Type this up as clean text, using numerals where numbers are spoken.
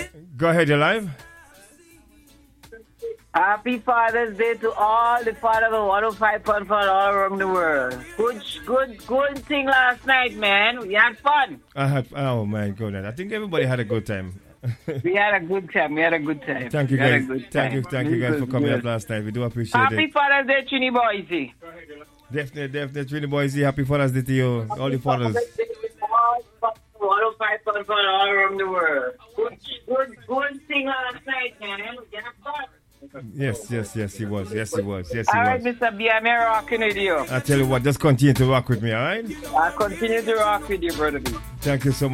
Go ahead, you're live. Happy Father's Day to all the fathers of 105.4 all around the world. Good thing last night, man. We had fun. Oh my goodness. I think everybody had a good time. We had a good time. Thank you guys. Thank you guys for coming up last night. We do appreciate it. Happy Father's Day, Trini Boise. Definitely, Trini Boise. Happy Father's Day to you, all the fathers. 105.4 all around the world. Good thing last night, man. We had fun. Yes, he was. All right, Mr. B, I'm here rocking with you. I tell you what, just continue to rock with me, all right? I'll continue to rock with you, brother B. Thank you so much.